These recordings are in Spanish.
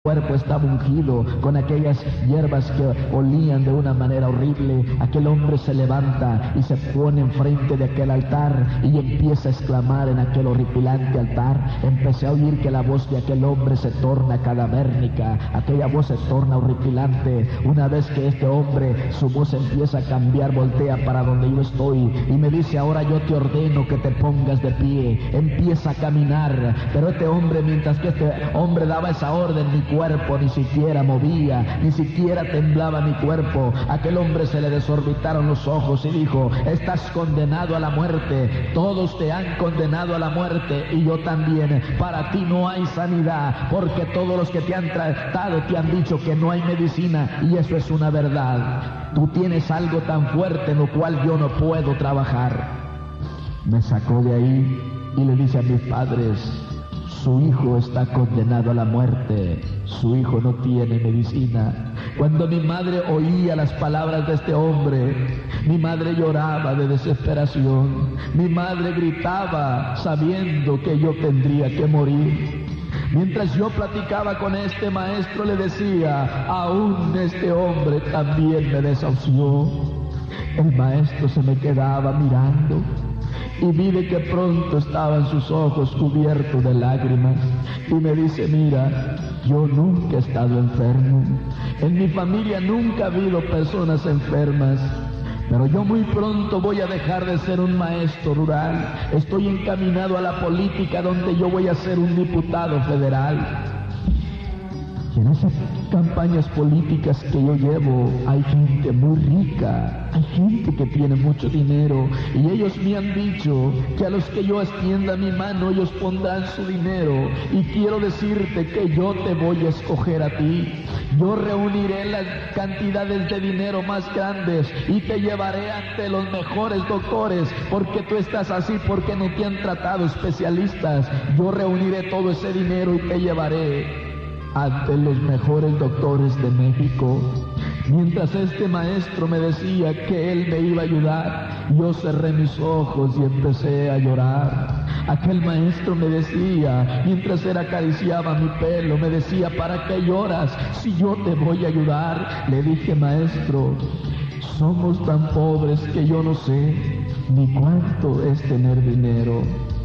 cuerpo estaba ungido con aquellas hierbas que olían de una manera horrible. Aquel hombre se levanta y se pone enfrente de aquel altar y empieza a exclamar en aquel horripilante altar. Empecé a oír que la voz de aquel hombre se torna cadavérnica, aquella voz se torna horripilante. Una vez que este hombre, su voz empieza a cambiar, voltea para donde yo estoy y me dice: ahora yo te ordeno que te pongas de pie, empieza a caminar. Pero este hombre, mientras que este hombre daba esa orden, mi cuerpo ni siquiera movía, ni siquiera temblaba mi cuerpo. Aquel hombre se le desorbitaron los ojos y dijo: estás condenado a la muerte, todos te han condenado a la muerte y yo también. Para ti no hay sanidad, porque todos los que te han tratado te han dicho que no hay medicina, y eso es una verdad. Tú tienes algo tan fuerte en lo cual yo no puedo trabajar. Me sacó de ahí y le dice a mis padres: su hijo está condenado a la muerte, su hijo no tiene medicina. Cuando mi madre oía las palabras de este hombre, mi madre lloraba de desesperación, mi madre gritaba sabiendo que yo tendría que morir. Mientras yo platicaba con este maestro, le decía: aún este hombre también me desahució. El maestro se me quedaba mirando y vi de que pronto estaban sus ojos cubiertos de lágrimas y me dice: mira, yo nunca he estado enfermo, en mi familia nunca ha habido personas enfermas, pero yo muy pronto voy a dejar de ser un maestro rural, estoy encaminado a la política donde yo voy a ser un diputado federal. Y en esas campañas políticas que yo llevo hay gente muy rica, hay gente que tiene mucho dinero, y ellos me han dicho que a los que yo extienda mi mano ellos pondrán su dinero, y quiero decirte que yo te voy a escoger a ti. Yo reuniré las cantidades de dinero más grandes y te llevaré ante los mejores doctores, porque tú estás así, porque no te han tratado especialistas. Yo reuniré todo ese dinero y te llevaré ante los mejores doctores de México. Mientras este maestro me decía que él me iba a ayudar, yo cerré mis ojos y empecé a llorar. Aquel maestro me decía, mientras él acariciaba mi pelo, me decía: ¿para qué lloras si yo te voy a ayudar? Le dije: maestro, somos tan pobres que yo no sé ni cuánto es tener dinero.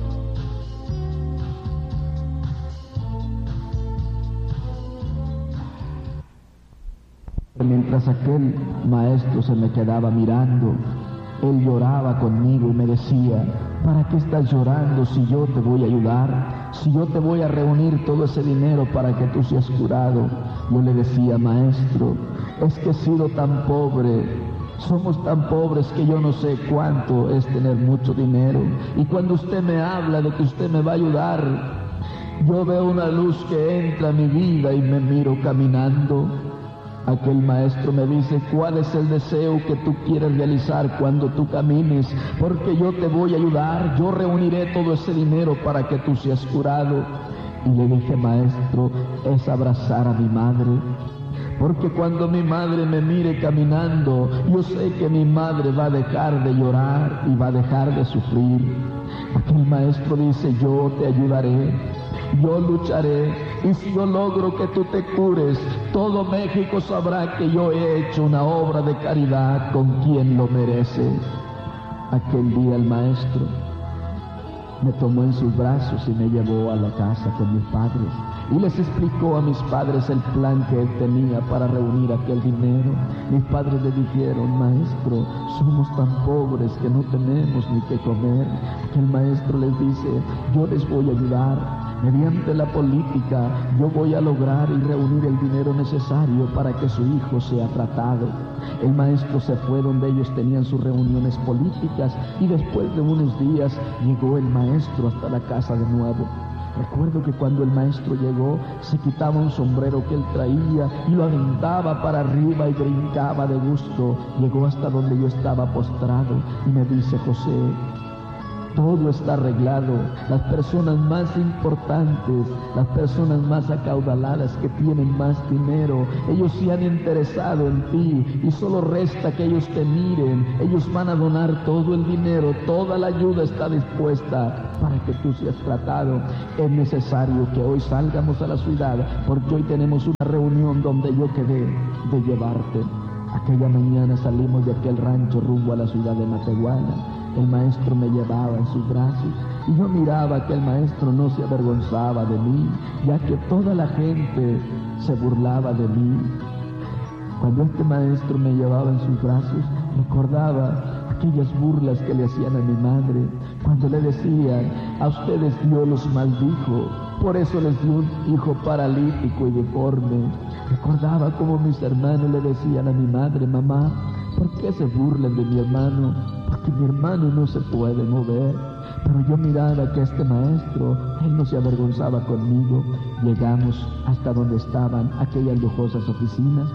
Mientras aquel maestro se me quedaba mirando, él lloraba conmigo y me decía: ¿para qué estás llorando si yo te voy a ayudar? Si yo te voy a reunir todo ese dinero para que tú seas curado. Yo le decía: maestro, es que he sido tan pobre, somos tan pobres que yo no sé cuánto es tener mucho dinero. Y cuando usted me habla de que usted me va a ayudar, yo veo una luz que entra a mi vida y me miro caminando. Aquel maestro me dice: ¿cuál es el deseo que tú quieres realizar cuando tú camines? Porque yo te voy a ayudar, yo reuniré todo ese dinero para que tú seas curado. Y le dije: maestro, es abrazar a mi madre, porque cuando mi madre me mire caminando, yo sé que mi madre va a dejar de llorar y va a dejar de sufrir. Aquel maestro dice: yo te ayudaré, yo lucharé, y si yo logro que tú te cures, todo México sabrá que yo he hecho una obra de caridad con quien lo merece. Aquel día el maestro me tomó en sus brazos y me llevó a la casa con mis padres y les explicó a mis padres el plan que él tenía para reunir aquel dinero. Mis padres le dijeron: maestro, somos tan pobres que no tenemos ni qué comer. El maestro les dice: yo les voy a ayudar. Mediante la política yo voy a lograr y reunir el dinero necesario para que su hijo sea tratado. El maestro se fue donde ellos tenían sus reuniones políticas y después de unos días llegó el maestro hasta la casa de nuevo. Recuerdo que cuando el maestro llegó, se quitaba un sombrero que él traía y lo aventaba para arriba y brincaba de gusto. Llegó hasta donde yo estaba postrado y me dice: José, todo está arreglado. Las personas más importantes, las personas más acaudaladas que tienen más dinero, ellos se han interesado en ti y solo resta que ellos te miren. Ellos van a donar todo el dinero, toda la ayuda está dispuesta para que tú seas tratado. Es necesario que hoy salgamos a la ciudad porque hoy tenemos una reunión donde yo quedé de llevarte. Aquella mañana salimos de aquel rancho rumbo a la ciudad de Matehuala. El maestro me llevaba en sus brazos y yo miraba que el maestro no se avergonzaba de mí, ya que toda la gente se burlaba de mí. Cuando este maestro me llevaba en sus brazos, recordaba aquellas burlas que le hacían a mi madre, cuando le decían: a ustedes Dios los maldijo, por eso les dio un hijo paralítico y deforme. Recordaba como mis hermanos le decían a mi madre: mamá, ¿por qué se burlan de mi hermano? Porque mi hermano no se puede mover. Pero yo miraba que este maestro, él no se avergonzaba conmigo. Llegamos hasta donde estaban aquellas lujosas oficinas.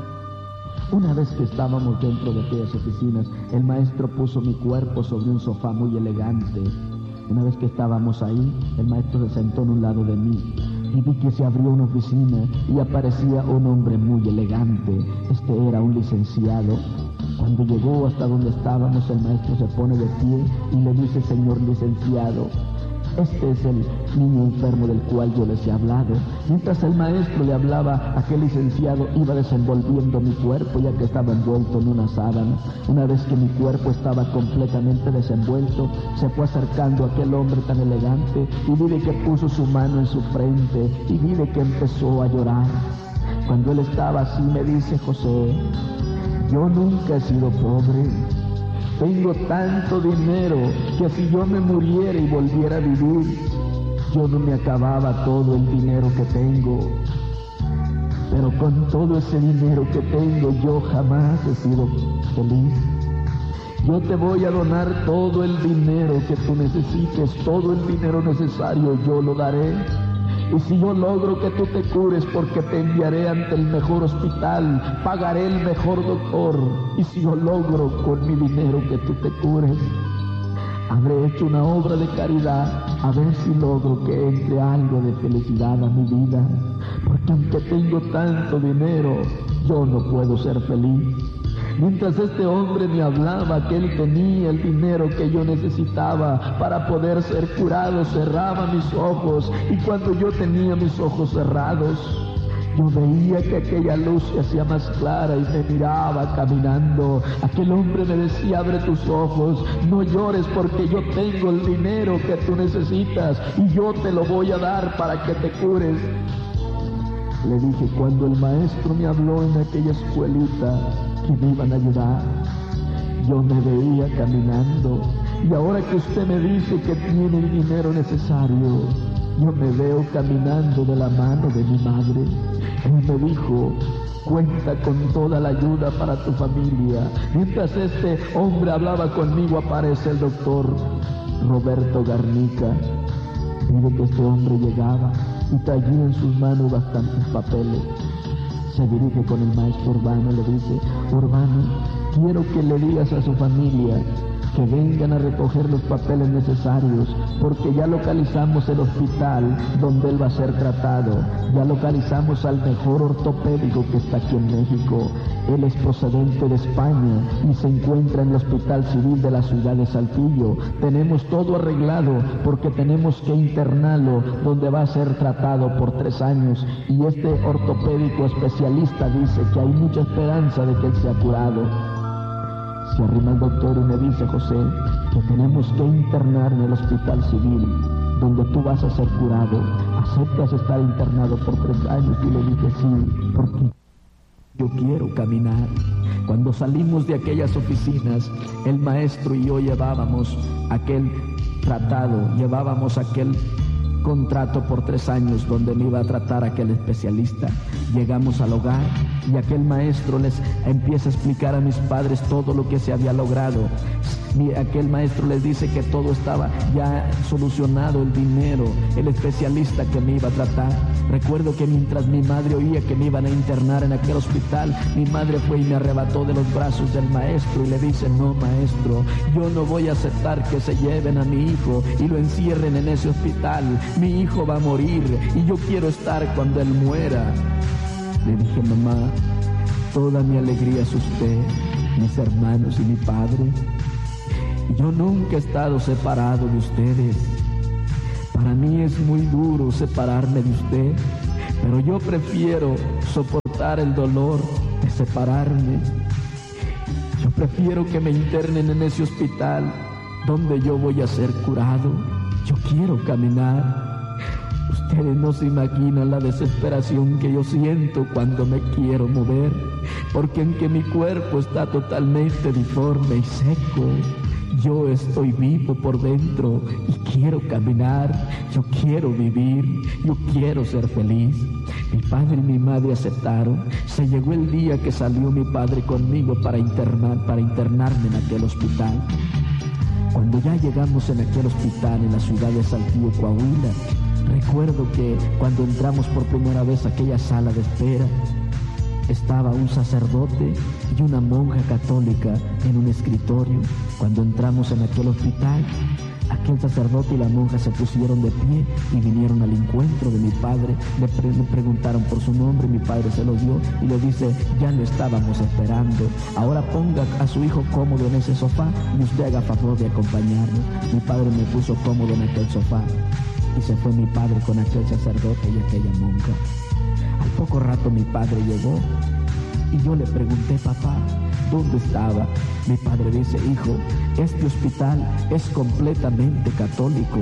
Una vez que estábamos dentro de aquellas oficinas, el maestro puso mi cuerpo sobre un sofá muy elegante. Una vez que estábamos ahí, el maestro se sentó en un lado de mí y vi que se abrió una oficina y aparecía un hombre muy elegante. Este era un licenciado. Cuando llegó hasta donde estábamos, el maestro se pone de pie y le dice: señor licenciado, este es el niño enfermo del cual yo les he hablado. Mientras el maestro le hablaba, aquel licenciado iba desenvolviendo mi cuerpo, ya que estaba envuelto en una sábana. Una vez que mi cuerpo estaba completamente desenvuelto, se fue acercando a aquel hombre tan elegante y vi que puso su mano en su frente y vi que empezó a llorar. Cuando él estaba así, me dice: José, yo nunca he sido pobre. Tengo tanto dinero que si yo me muriera y volviera a vivir, yo no me acababa todo el dinero que tengo. Pero con todo ese dinero que tengo, yo jamás he sido feliz. Yo te voy a donar todo el dinero que tú necesites, todo el dinero necesario yo lo daré. Y si yo logro que tú te cures, porque te enviaré ante el mejor hospital, pagaré el mejor doctor. Y si yo logro con mi dinero que tú te cures, habré hecho una obra de caridad, a ver si logro que entre algo de felicidad a mi vida. Porque aunque tengo tanto dinero, yo no puedo ser feliz. Mientras este hombre me hablaba que él tenía el dinero que yo necesitaba para poder ser curado, cerraba mis ojos, y cuando yo tenía mis ojos cerrados, yo veía que aquella luz se hacía más clara y me miraba caminando. Aquel hombre me decía: abre tus ojos, no llores, porque yo tengo el dinero que tú necesitas y yo te lo voy a dar para que te cures. Le dije: cuando el maestro me habló en aquella escuelita que me iban a ayudar, yo me veía caminando, y ahora que usted me dice que tiene el dinero necesario, yo me veo caminando de la mano de mi madre. Él me dijo: cuenta con toda la ayuda para tu familia. Mientras este hombre hablaba conmigo, aparece el doctor Roberto Garnica. Mire que este hombre llegaba y traía en sus manos bastantes papeles. Se dirige con el maestro Urbano y le dice: Urbano, quiero que le digas a su familia que vengan a recoger los papeles necesarios, porque ya localizamos el hospital donde él va a ser tratado, ya localizamos al mejor ortopédico que está aquí en México. Él es procedente de España y se encuentra en el Hospital Civil de la ciudad de Saltillo. Tenemos todo arreglado porque tenemos que internarlo donde va a ser tratado por 3 años, y este ortopédico especialista dice que hay mucha esperanza de que él sea curado. Se arrima el doctor y me dice: José, que tenemos que internar en el Hospital Civil donde tú vas a ser curado. ¿Aceptas estar internado por 3 años? Y le dije: sí, porque yo quiero caminar. Cuando salimos de aquellas oficinas, el maestro y yo llevábamos aquel tratado, llevábamos aquel contrato por 3 años donde me iba a tratar aquel especialista. Llegamos al hogar y aquel maestro les empieza a explicar a mis padres todo lo que se había logrado. Aquel maestro les dice que todo estaba ya solucionado, el dinero, el especialista que me iba a tratar. Recuerdo que mientras mi madre oía que me iban a internar en aquel hospital, mi madre fue y me arrebató de los brazos del maestro y le dice: no, maestro, yo no voy a aceptar que se lleven a mi hijo y lo encierren en ese hospital. Mi hijo va a morir y yo quiero estar cuando él muera. Le dije: mamá, toda mi alegría es usted, mis hermanos y mi padre. Yo nunca he estado separado de ustedes. Para mí es muy duro separarme de usted, pero yo prefiero soportar el dolor de separarme. Yo prefiero que me internen en ese hospital donde yo voy a ser curado. Yo quiero caminar. Ustedes no se imaginan la desesperación que yo siento cuando me quiero mover, porque aunque mi cuerpo está totalmente deforme y seco, yo estoy vivo por dentro y quiero caminar, yo quiero vivir, yo quiero ser feliz. Mi padre y mi madre aceptaron. Se llegó el día que salió mi padre conmigo para internarme en aquel hospital. Cuando ya llegamos en aquel hospital en la ciudad de Saltillo, Coahuila, recuerdo que cuando entramos por primera vez a aquella sala de espera, estaba un sacerdote y una monja católica en un escritorio. Cuando entramos en aquel hospital, aquel sacerdote y la monja se pusieron de pie y vinieron al encuentro de mi padre. Le preguntaron por su nombre, mi padre se lo dio y le dice: ya lo estábamos esperando, ahora ponga a su hijo cómodo en ese sofá y usted haga favor de acompañarnos. Mi padre me puso cómodo en aquel sofá y se fue mi padre con aquel sacerdote y aquella monja. Al poco rato mi padre llegó y yo le pregunté: papá, ¿dónde estaba? Mi padre dice: hijo, este hospital es completamente católico.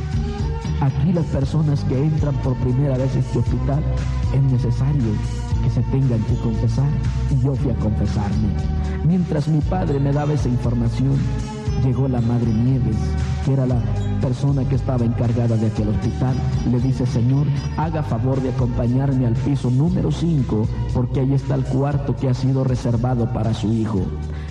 Aquí las personas que entran por primera vez a este hospital es necesario que se tengan que confesar, y yo fui a confesarme. Mientras mi padre me daba esa información, llegó la madre Nieves, que era la persona que estaba encargada de aquel hospital. Le dice: señor, haga favor de acompañarme al piso número 5, porque ahí está el cuarto que ha sido reservado para su hijo.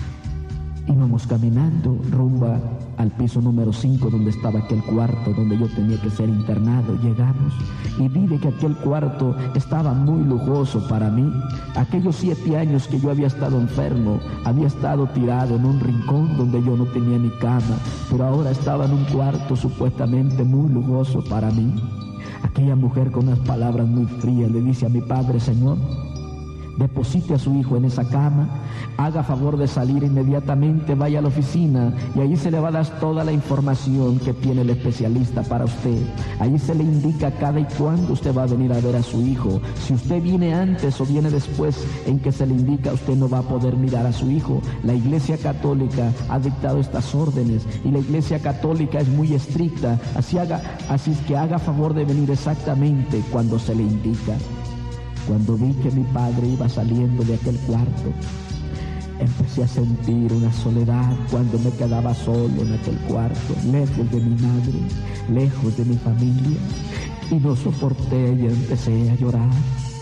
Íbamos caminando rumbo al piso número 5, donde estaba aquel cuarto donde yo tenía que ser internado. Llegamos y vi de que aquel cuarto estaba muy lujoso para mí. Aquellos 7 años que yo había estado enfermo, había estado tirado en un rincón donde yo no tenía ni cama, pero ahora estaba en un cuarto supuestamente muy lujoso para mí. Aquella mujer, con unas palabras muy frías, le dice a mi padre: señor, deposite a su hijo en esa cama, haga favor de salir inmediatamente, vaya a la oficina y ahí se le va a dar toda la información que tiene el especialista para usted. Ahí se le indica cada y cuándo usted va a venir a ver a su hijo. Si usted viene antes o viene después en que se le indica, usted no va a poder mirar a su hijo. La Iglesia Católica ha dictado estas órdenes y la Iglesia Católica es muy estricta, así es que haga favor de venir exactamente cuando se le indica. Cuando vi que mi padre iba saliendo de aquel cuarto, empecé a sentir una soledad cuando me quedaba solo en aquel cuarto, lejos de mi madre, lejos de mi familia, y no soporté y empecé a llorar.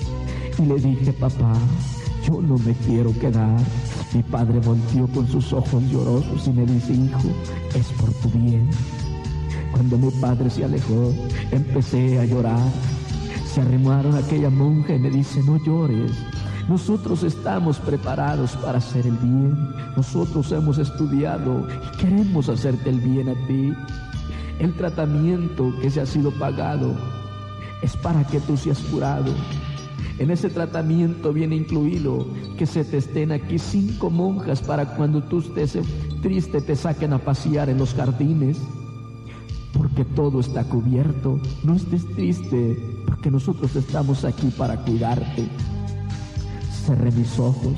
Y le dije: papá, yo no me quiero quedar. Mi padre volteó con sus ojos llorosos y me dice: hijo, es por tu bien. Cuando mi padre se alejó, empecé a llorar. Se arrimaron a aquella monja y me dice: no llores, nosotros estamos preparados para hacer el bien, nosotros hemos estudiado y queremos hacerte el bien a ti. El tratamiento que se ha sido pagado es para que tú seas curado. En ese tratamiento viene incluido que se te estén aquí 5 monjas para cuando tú estés triste te saquen a pasear en los jardines, porque todo está cubierto. No estés triste, porque nosotros estamos aquí para cuidarte. Cerré mis ojos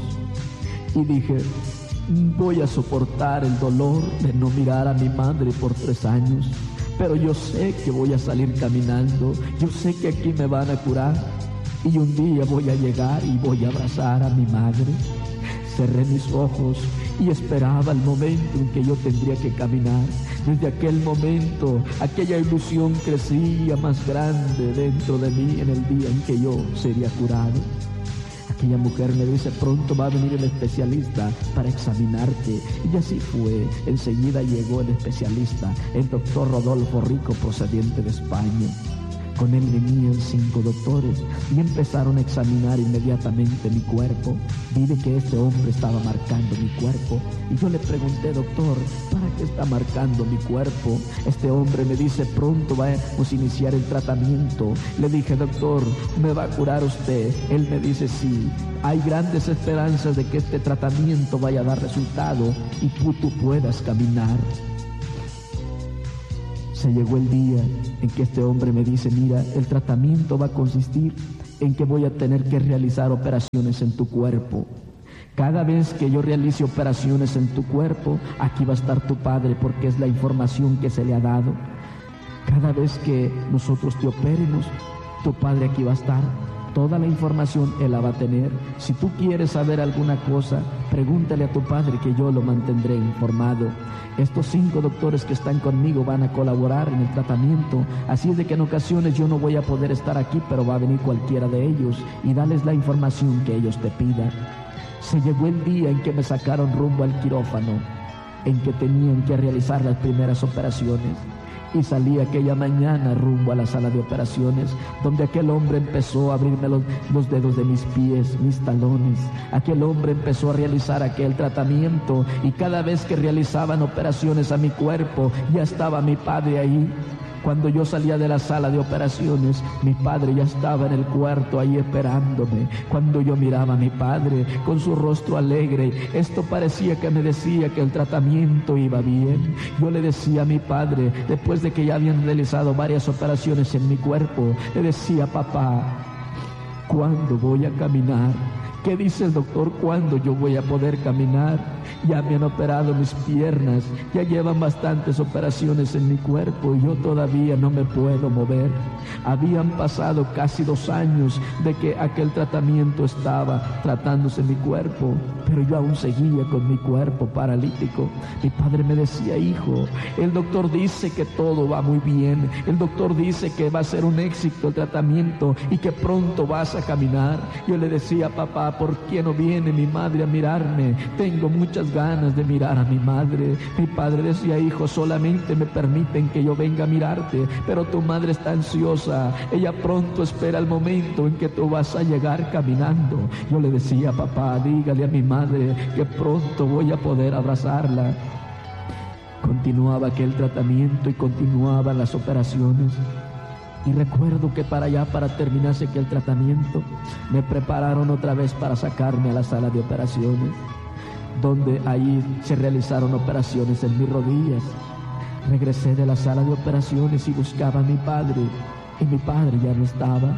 y dije: voy a soportar el dolor de no mirar a mi madre por 3 años, pero yo sé que voy a salir caminando, yo sé que aquí me van a curar y un día voy a llegar y voy a abrazar a mi madre. Cerré mis ojos y esperaba el momento en que yo tendría que caminar. Desde aquel momento, aquella ilusión crecía más grande dentro de mí en el día en que yo sería curado. Aquella mujer me dice: pronto va a venir el especialista para examinarte. Y así fue. Enseguida llegó el especialista, el doctor Rodolfo Rico, procedente de España. Con él venían 5 doctores y empezaron a examinar inmediatamente mi cuerpo. Vi de que este hombre estaba marcando mi cuerpo y yo le pregunté: doctor, ¿para qué está marcando mi cuerpo? Este hombre me dice: pronto vamos a iniciar el tratamiento. Le dije: doctor, ¿me va a curar usted? Él me dice: sí, hay grandes esperanzas de que este tratamiento vaya a dar resultado y tú puedas caminar. Se llegó el día en que este hombre me dice: mira, el tratamiento va a consistir en que voy a tener que realizar operaciones en tu cuerpo. Cada vez que yo realice operaciones en tu cuerpo, aquí va a estar tu padre, porque es la información que se le ha dado. Cada vez que nosotros te operemos, tu padre aquí va a estar. Toda la información él la va a tener. Si tú quieres saber alguna cosa, pregúntale a tu padre, que yo lo mantendré informado. Estos 5 doctores que están conmigo van a colaborar en el tratamiento, así es de que en ocasiones yo no voy a poder estar aquí, pero va a venir cualquiera de ellos y dales la información que ellos te pidan. Se llegó el día en que me sacaron rumbo al quirófano, en que tenían que realizar las primeras operaciones. Y salí aquella mañana rumbo a la sala de operaciones, donde aquel hombre empezó a abrirme los dedos de mis pies, mis talones. Aquel hombre empezó a realizar aquel tratamiento, y cada vez que realizaban operaciones a mi cuerpo, ya estaba mi padre ahí. Cuando yo salía de la sala de operaciones, mi padre ya estaba en el cuarto ahí esperándome. Cuando yo miraba a mi padre con su rostro alegre, esto parecía que me decía que el tratamiento iba bien. Yo le decía a mi padre, después de que ya habían realizado varias operaciones en mi cuerpo, le decía: papá, ¿cuándo voy a caminar? ¿Qué dice el doctor? ¿Cuándo yo voy a poder caminar? Ya me han operado mis piernas, ya llevan bastantes operaciones en mi cuerpo y yo todavía no me puedo mover. Habían pasado casi 2 años de que aquel tratamiento estaba tratándose mi cuerpo, pero yo aún seguía con mi cuerpo paralítico. Mi padre me decía: hijo, el doctor dice que todo va muy bien, el doctor dice que va a ser un éxito el tratamiento y que pronto vas a caminar. Yo le decía: papá, ¿por qué no viene mi madre a mirarme? Tengo muchas ganas de mirar a mi madre. Mi padre decía: hijo, solamente me permiten que yo venga a mirarte, pero tu madre está ansiosa, ella pronto espera el momento en que tú vas a llegar caminando. Yo le decía: papá, dígale a mi madre que pronto voy a poder abrazarla. Continuaba aquel tratamiento y continuaban las operaciones. Y recuerdo que para terminarse aquel tratamiento, me prepararon otra vez para sacarme a la sala de operaciones, donde ahí se realizaron operaciones en mis rodillas. Regresé de la sala de operaciones y buscaba a mi padre, y mi padre ya no estaba.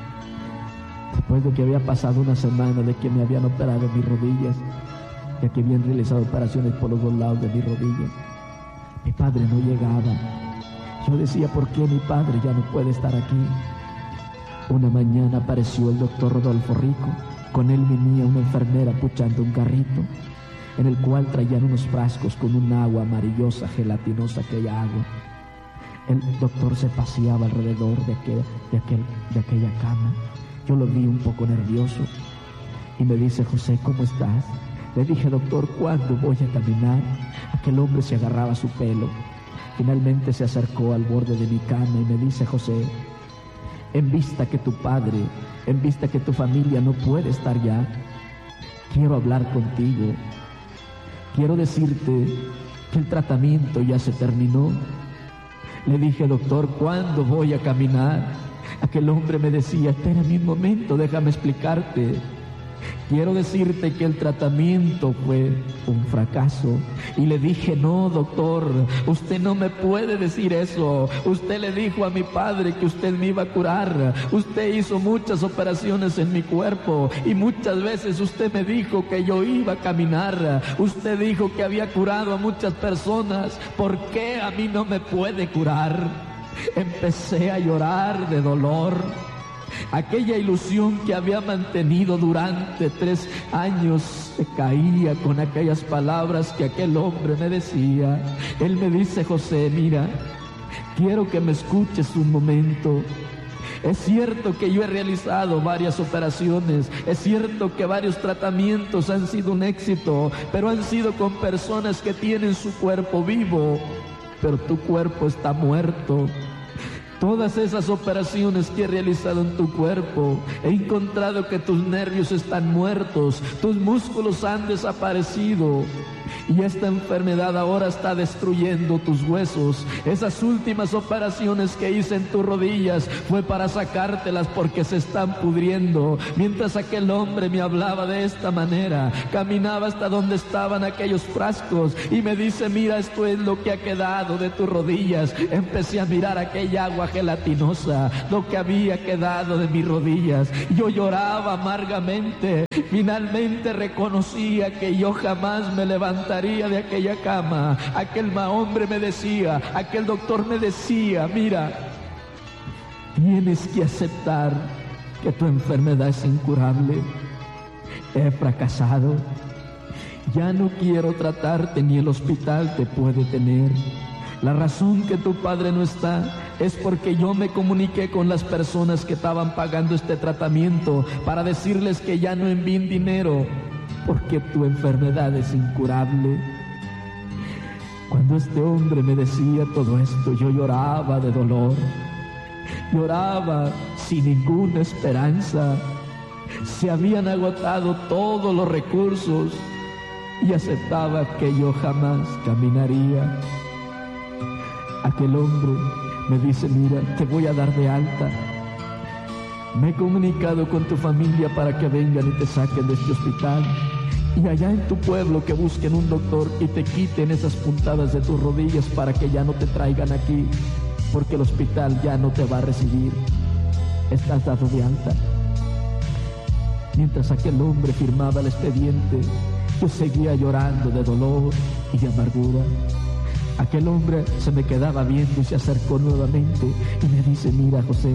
Después de que había pasado una semana de que me habían operado mis rodillas, ya que habían realizado operaciones por los 2 lados de mis rodillas, mi padre no llegaba. Yo decía: ¿por qué mi padre ya no puede estar aquí? Una mañana apareció el doctor Rodolfo Rico. Con él venía una enfermera puchando un carrito, en el cual traían unos frascos con un agua amarillosa, gelatinosa, aquella agua. El doctor se paseaba alrededor de aquella cama. Yo lo vi un poco nervioso y me dice: José, ¿cómo estás? Le dije: doctor, ¿cuándo voy a caminar? Aquel hombre se agarraba su pelo. Finalmente se acercó al borde de mi cama y me dice: José, en vista que tu padre, en vista que tu familia no puede estar ya, quiero hablar contigo. Quiero decirte que el tratamiento ya se terminó. Le dije: doctor, ¿cuándo voy a caminar? Aquel hombre me decía: espérame un momento, déjame explicarte. Quiero decirte que el tratamiento fue un fracaso. Y le dije: no, doctor, usted no me puede decir eso. Usted le dijo a mi padre que usted me iba a curar. Usted hizo muchas operaciones en mi cuerpo y muchas veces usted me dijo que yo iba a caminar. Usted dijo que había curado a muchas personas. ¿Por qué a mí no me puede curar? Empecé a llorar de dolor. Aquella ilusión que había mantenido durante 3 años se caía con aquellas palabras que aquel hombre me decía. Él me dice: José, mira, quiero que me escuches un momento. Es cierto que yo he realizado varias operaciones, es cierto que varios tratamientos han sido un éxito, pero han sido con personas que tienen su cuerpo vivo, pero tu cuerpo está muerto. Todas esas operaciones que he realizado en tu cuerpo, he encontrado que tus nervios están muertos, tus músculos han desaparecido. Y esta enfermedad ahora está destruyendo tus huesos. Esas últimas operaciones que hice en tus rodillas fue para sacártelas porque se están pudriendo. Mientras aquel hombre me hablaba de esta manera, caminaba hasta donde estaban aquellos frascos y me dice: mira, esto es lo que ha quedado de tus rodillas. Empecé a mirar aquella agua gelatinosa, lo que había quedado de mis rodillas. Yo lloraba amargamente. Finalmente reconocía que yo jamás me levantaría de aquella cama. Aquel hombre me decía, aquel doctor me decía: mira, tienes que aceptar que tu enfermedad es incurable. He fracasado, ya no quiero tratarte, ni el hospital te puede tener. La razón que tu padre no está es porque yo me comuniqué con las personas que estaban pagando este tratamiento para decirles que ya no envíen dinero porque tu enfermedad es incurable. Cuando este hombre me decía todo esto, yo lloraba de dolor, lloraba sin ninguna esperanza. Se habían agotado todos los recursos y aceptaba que yo jamás caminaría. Aquel hombre me dice: mira, te voy a dar de alta. Me he comunicado con tu familia para que vengan y te saquen de este hospital. Y allá en tu pueblo que busquen un doctor y te quiten esas puntadas de tus rodillas para que ya no te traigan aquí, porque el hospital ya no te va a recibir. Estás dado de alta. Mientras aquel hombre firmaba el expediente, yo seguía llorando de dolor y de amargura. Aquel hombre se me quedaba viendo y se acercó nuevamente y me dice: mira, José,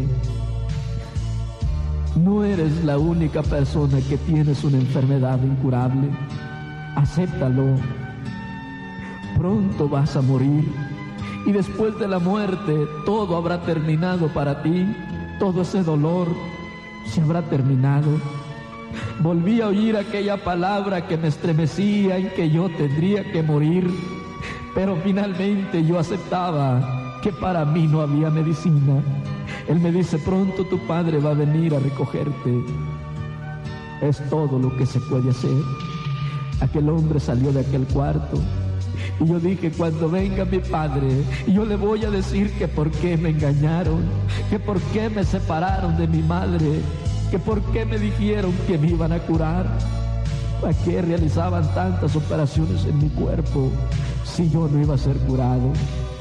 no eres la única persona que tienes una enfermedad incurable. Acéptalo. Pronto vas a morir y después de la muerte todo habrá terminado para ti. Todo ese dolor se habrá terminado. Volví a oír aquella palabra que me estremecía en que yo tendría que morir. Pero finalmente yo aceptaba que para mí no había medicina. Él me dice: pronto tu padre va a venir a recogerte. Es todo lo que se puede hacer. Aquel hombre salió de aquel cuarto y yo dije: cuando venga mi padre, yo le voy a decir que por qué me engañaron, que por qué me separaron de mi madre, que por qué me dijeron que me iban a curar. ¿Para qué realizaban tantas operaciones en mi cuerpo si yo no iba a ser curado?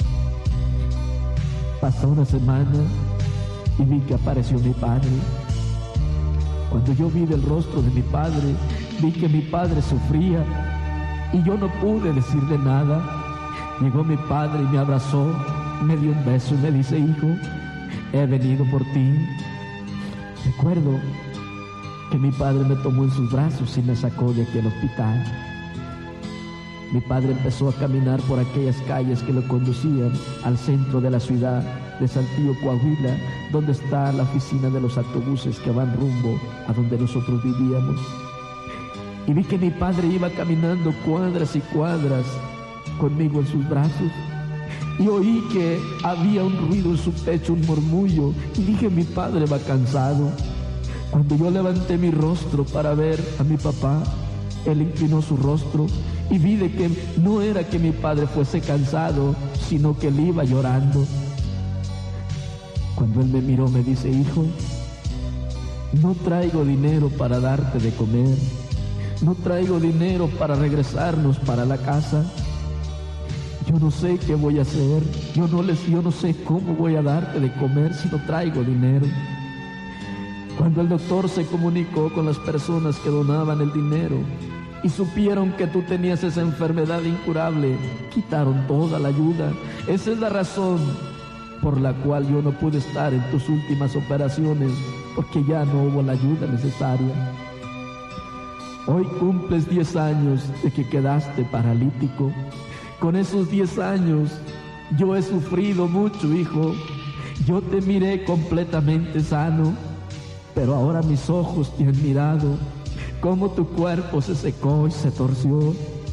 Pasó una semana y vi que apareció mi padre. Cuando yo vi el rostro de mi padre, vi que mi padre sufría y yo no pude decirle nada. Llegó mi padre y me abrazó, me dio un beso y me dice: hijo, he venido por ti. Recuerdo que mi padre me tomó en sus brazos y me sacó de aquel hospital. Mi padre empezó a caminar por aquellas calles que lo conducían al centro de la ciudad de Saltillo, Coahuila, donde está la oficina de los autobuses que van rumbo a donde nosotros vivíamos. Y vi que mi padre iba caminando cuadras y cuadras conmigo en sus brazos. Y oí que había un ruido en su pecho, un murmullo. Y dije: mi padre va cansado. Cuando yo levanté mi rostro para ver a mi papá, él inclinó su rostro y vi de que no era que mi padre fuese cansado, sino que él iba llorando. Cuando él me miró, me dice: hijo, no traigo dinero para darte de comer, no traigo dinero para regresarnos para la casa. Yo no sé qué voy a hacer, yo no sé cómo voy a darte de comer si no traigo dinero. Cuando el doctor se comunicó con las personas que donaban el dinero y supieron que tú tenías esa enfermedad incurable, quitaron toda la ayuda. Esa es la razón por la cual yo no pude estar en tus últimas operaciones, porque ya no hubo la ayuda necesaria. Hoy cumples 10 años de que quedaste paralítico. Con esos 10 años yo he sufrido mucho, hijo. Yo te miré completamente sano, pero ahora mis ojos te han mirado cómo tu cuerpo se secó y se torció,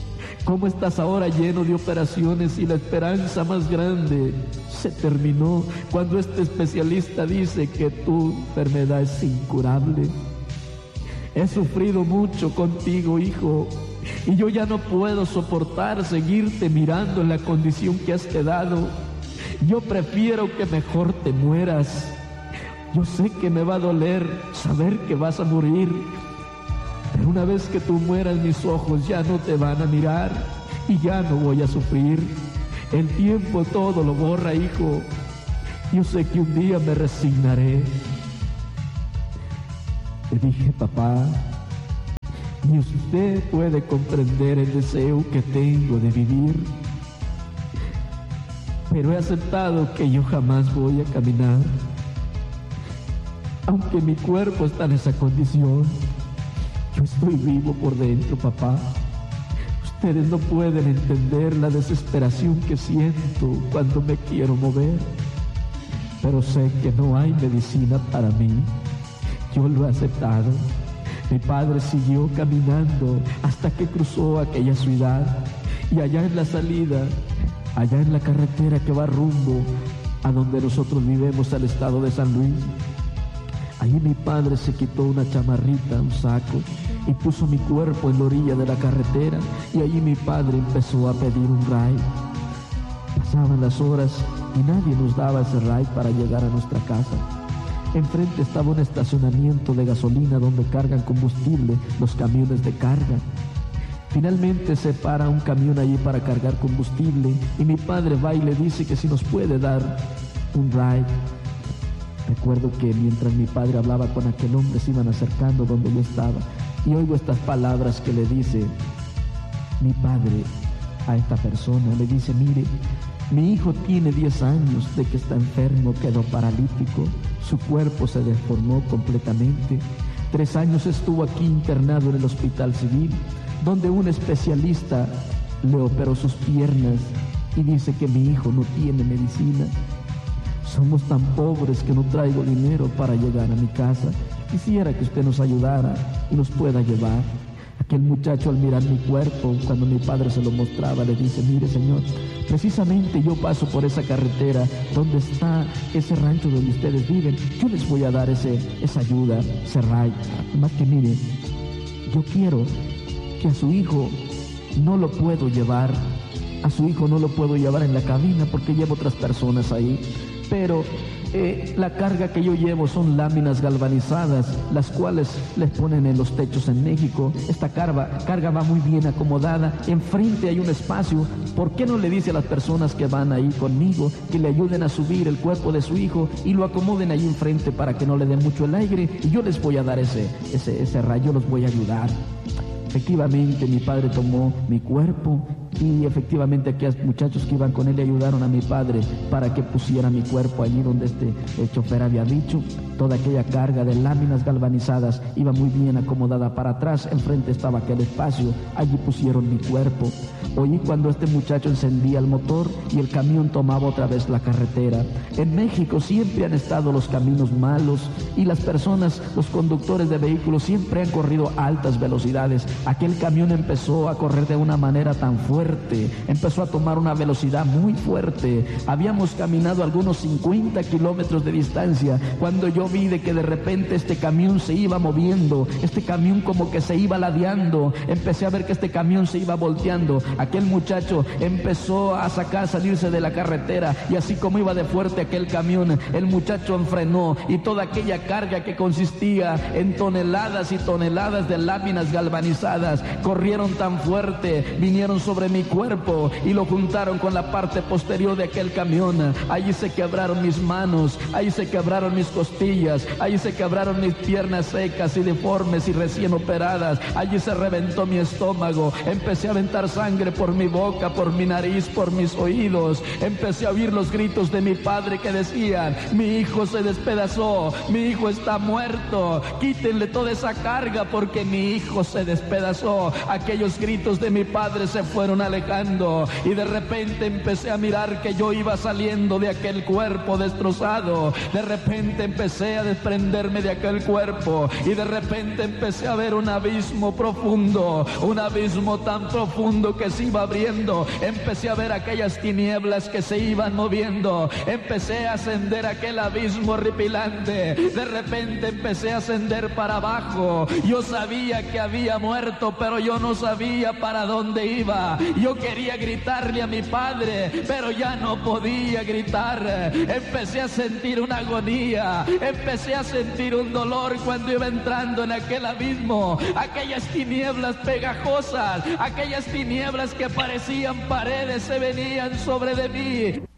¿Cómo estás ahora lleno de operaciones y la esperanza más grande se terminó cuando este especialista dice que tu enfermedad es incurable? He sufrido mucho contigo, hijo, y yo ya no puedo soportar seguirte mirando en la condición que has quedado. Yo prefiero que mejor te mueras. Yo sé que me va a doler saber que vas a morir, pero una vez que tú mueras, mis ojos ya no te van a mirar y ya no voy a sufrir. El tiempo todo lo borra, hijo. Yo sé que un día me resignaré. Le dije: papá, ni usted puede comprender el deseo que tengo de vivir, pero he aceptado que yo jamás voy a caminar. Aunque mi cuerpo está en esa condición, yo estoy vivo por dentro, papá. Ustedes no pueden entender la desesperación que siento cuando me quiero mover, pero sé que no hay medicina para mí. Yo lo he aceptado. Mi padre siguió caminando hasta que cruzó aquella ciudad, y allá en la salida, allá en la carretera que va rumbo a donde nosotros vivimos, al estado de San Luis, allí mi padre se quitó una chamarrita, un saco, y puso mi cuerpo en la orilla de la carretera, y allí mi padre empezó a pedir un ride. Pasaban las horas y nadie nos daba ese ride para llegar a nuestra casa. Enfrente estaba un estacionamiento de gasolina donde cargan combustible los camiones de carga. Finalmente se para un camión allí para cargar combustible y mi padre va y le dice que si nos puede dar un ride. Recuerdo que mientras mi padre hablaba con aquel hombre, se iban acercando donde yo estaba, y oigo estas palabras que le dice mi padre a esta persona. Le dice: mire, mi hijo tiene 10 años de que está enfermo, quedó paralítico, su cuerpo se deformó completamente. 3 años estuvo aquí internado en el hospital civil, donde un especialista le operó sus piernas y dice que mi hijo no tiene medicina. Somos tan pobres que no traigo dinero para llegar a mi casa. Quisiera que usted nos ayudara y nos pueda llevar. Aquel muchacho, al mirar mi cuerpo, cuando mi padre se lo mostraba, le dice: mire, señor, precisamente yo paso por esa carretera donde está ese rancho donde ustedes viven. Yo les voy a dar esa ayuda, ese ride. Más que mire, yo quiero que a su hijo no lo puedo llevar. A su hijo no lo puedo llevar en la cabina porque llevo otras personas ahí. Pero la carga que yo llevo son láminas galvanizadas, las cuales les ponen en los techos en México. Esta carga va muy bien acomodada. Enfrente hay un espacio. ¿Por qué no le dice a las personas que van ahí conmigo que le ayuden a subir el cuerpo de su hijo y lo acomoden ahí enfrente para que no le dé mucho el aire? Y yo les voy a dar ese rayo, los voy a ayudar. Efectivamente, mi padre tomó mi cuerpo y efectivamente aquellos muchachos que iban con él le ayudaron a mi padre para que pusiera mi cuerpo allí donde el chofer había dicho. Toda aquella carga de láminas galvanizadas iba muy bien acomodada para atrás. Enfrente estaba aquel espacio, allí pusieron mi cuerpo. Oí cuando este muchacho encendía el motor y el camión tomaba otra vez la carretera. En México siempre han estado los caminos malos y las personas, los conductores de vehículos siempre han corrido a altas velocidades. Aquel camión empezó a correr de una manera tan fuerte, empezó a tomar una velocidad muy fuerte. Habíamos caminado algunos 50 kilómetros de distancia cuando yo vi de que de repente este camión se iba moviendo, este camión como que se iba ladeando. Empecé a ver que este camión se iba volteando. Aquel muchacho empezó a salirse de la carretera y así como iba de fuerte aquel camión, el muchacho frenó y toda aquella carga que consistía en toneladas y toneladas de láminas galvanizadas corrieron tan fuerte, vinieron sobre mi cuerpo y lo juntaron con la parte posterior de aquel camión. Allí se quebraron mis manos, ahí se quebraron mis costillas, ahí se quebraron mis piernas secas y deformes y recién operadas. Allí se reventó mi estómago, empecé a aventar sangre por mi boca, por mi nariz, por mis oídos. Empecé a oír los gritos de mi padre que decían: mi hijo se despedazó, mi hijo está muerto, quítenle toda esa carga porque mi hijo se despedazó. Aquellos gritos de mi padre se fueron alejando y de repente empecé a mirar que yo iba saliendo de aquel cuerpo destrozado. De repente empecé empecé a desprenderme de aquel cuerpo y de repente empecé a ver un abismo profundo, un abismo tan profundo que se iba abriendo. Empecé a ver aquellas tinieblas que se iban moviendo. Empecé a ascender aquel abismo horripilante. De repente empecé a ascender para abajo. Yo sabía que había muerto, pero yo no sabía para dónde iba. Yo quería gritarle a mi padre, pero ya no podía gritar. Empecé a sentir una agonía, empecé a sentir un dolor cuando iba entrando en aquel abismo. Aquellas tinieblas pegajosas, aquellas tinieblas que parecían paredes se venían sobre de mí.